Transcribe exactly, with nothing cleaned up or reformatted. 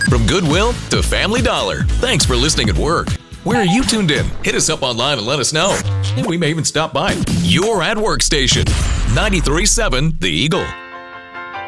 From Goodwill to Family Dollar. Thanks for listening at work. Where are you tuned in? Hit us up online and let us know. And we may even stop by. Your at Work station. ninety-three point seven The Eagle.